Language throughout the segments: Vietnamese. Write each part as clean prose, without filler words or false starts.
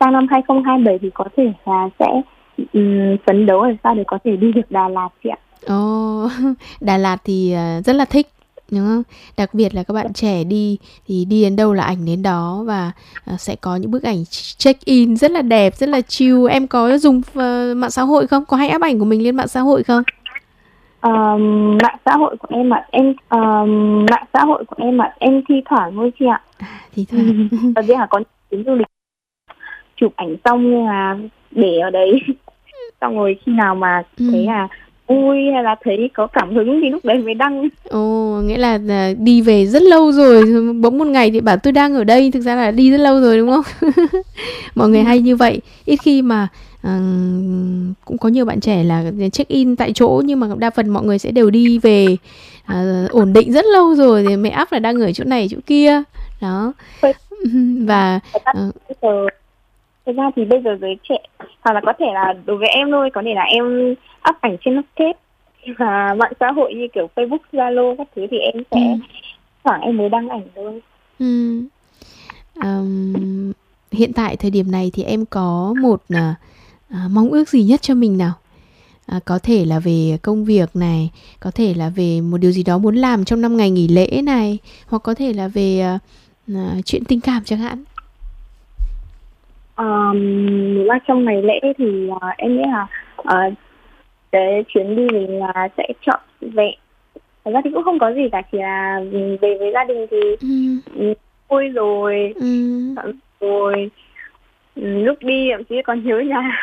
sang năm 2027 thì có thể là sẽ phấn đấu làm sao để có thể đi được Đà Lạt chị ạ. Ồ, Đà Lạt thì rất là thích, đúng không? Đặc biệt là các bạn trẻ đi thì đi đến đâu là ảnh đến đó, và sẽ có những bức ảnh check-in rất là đẹp, rất là chill. Em có dùng mạng xã hội không? Có hay up ảnh của mình lên mạng xã hội không? Mạng xã hội của em em thi thoảng thôi chị ạ. Thì thoảng. Ở đây là có chuyến du lịch chụp ảnh xong nhưng là để ở đấy xong rồi khi nào mà thấy là vui hay là thấy có cảm hứng thì lúc đấy mới đăng. Ồ, nghĩa là đi về rất lâu rồi, bỗng một ngày thì bảo tôi đang ở đây, thực ra là đi rất lâu rồi, đúng không? Mọi người hay như vậy. Ít khi mà cũng có nhiều bạn trẻ là check in tại chỗ, nhưng mà đa phần mọi người sẽ đều đi về ổn định rất lâu rồi thì mới up là đang ở chỗ này chỗ kia đó. Và thực ra thì bây giờ giới trẻ, hoặc là có thể là đối với em thôi, có thể là em up ảnh trên Snapchat và mạng xã hội như kiểu Facebook, Zalo các thứ thì em sẽ khoảng em mới đăng ảnh thôi. Hiện tại thời điểm này thì em có một mong ước gì nhất cho mình nào? Có thể là về công việc này, có thể là về một điều gì đó muốn làm trong 5 ngày nghỉ lễ này, hoặc có thể là về chuyện tình cảm chẳng hạn. Nếu mà trong ngày lễ thì em nghĩ là cái chuyến đi mình là sẽ chọn vẹn. Thật ra thì cũng không có gì cả, chỉ là về với gia đình thì vui rồi, rồi lúc đi thậm chí còn nhớ nhà.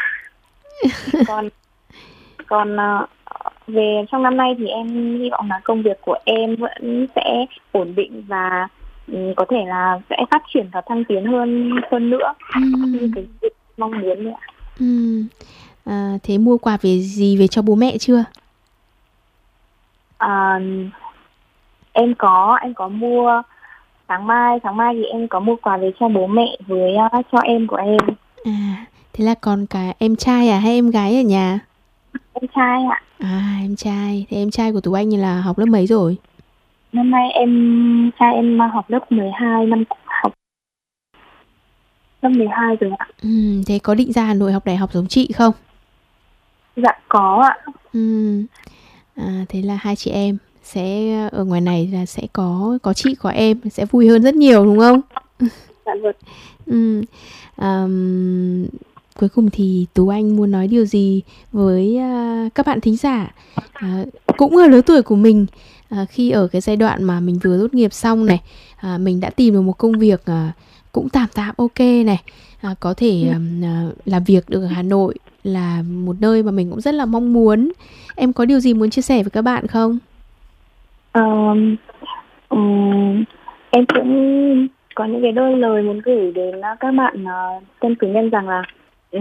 còn về trong năm nay thì em hy vọng là công việc của em vẫn sẽ ổn định và có thể là sẽ phát triển và thăng tiến hơn nữa như cái việc mong muốn nữa. Thế mua quà về cho bố mẹ chưa? Em có mua tháng mai thì em có mua quà về cho bố mẹ với cho em của em. Thế là còn cả em trai hay em gái ở nhà? Em trai ạ. Em trai. Thế em trai của Tú Anh là học lớp mấy rồi? Năm nay trai em học lớp 12, học lớp 12 rồi ạ. Thế có định ra Hà Nội học đại học giống chị không? Dạ có ạ. Thế là hai chị em sẽ ở ngoài này là sẽ có chị có em, sẽ vui hơn rất nhiều, đúng không? Dạ vâng. Cuối cùng thì Tú Anh muốn nói điều gì với các bạn thính giả cũng ở lứa tuổi của mình, khi ở cái giai đoạn mà mình vừa tốt nghiệp xong này, mình đã tìm được một công việc cũng tạm ok này, có thể làm việc được ở Hà Nội, là một nơi mà mình cũng rất là mong muốn. Em có điều gì muốn chia sẻ với các bạn không? Em cũng có những cái đôi lời muốn gửi đến các bạn tân cử nhân rằng là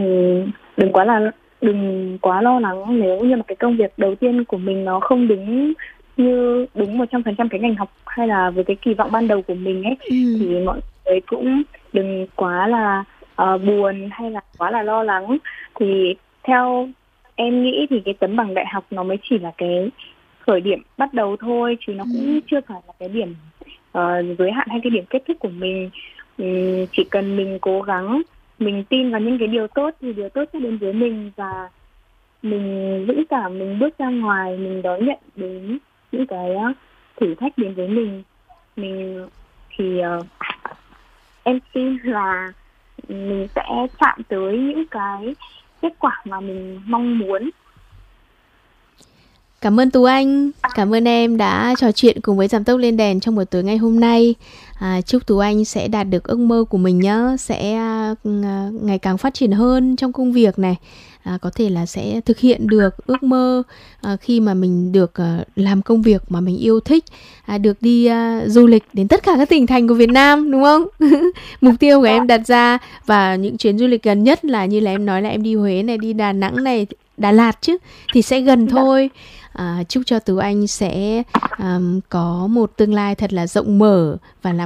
đừng quá lo lắng nếu như mà cái công việc đầu tiên của mình nó không đúng 100% cái ngành học hay là với cái kỳ vọng ban đầu của mình ấy, thì mọi người cũng đừng quá là buồn hay là quá là lo lắng. Thì theo em nghĩ thì cái tấm bằng đại học nó mới chỉ là cái khởi điểm bắt đầu thôi, chứ nó cũng chưa phải là cái điểm giới hạn hay cái điểm kết thúc của mình. Chỉ cần mình cố gắng, mình tin vào những cái điều tốt thì điều tốt sẽ đến với mình, và mình vững cảm, mình bước ra ngoài, mình đón nhận đến những cái thử thách đến với mình thì em tin là mình sẽ chạm tới những cái kết quả mà mình mong muốn. Cảm ơn Tú Anh, cảm ơn em đã trò chuyện cùng với Giảm Tốc Lên Đèn trong buổi tối ngày hôm nay. Chúc Tú Anh sẽ đạt được ước mơ của mình nhé, sẽ ngày càng phát triển hơn trong công việc này, có thể là sẽ thực hiện được ước mơ khi mà mình được làm công việc mà mình yêu thích, được đi du lịch đến tất cả các tỉnh thành của Việt Nam, đúng không? Mục tiêu của em đặt ra, và những chuyến du lịch gần nhất là như là em nói là em đi Huế này, đi Đà Nẵng này, Đà Lạt chứ, thì sẽ gần thôi. Chúc cho Tú Anh sẽ có một tương lai thật là rộng mở và làm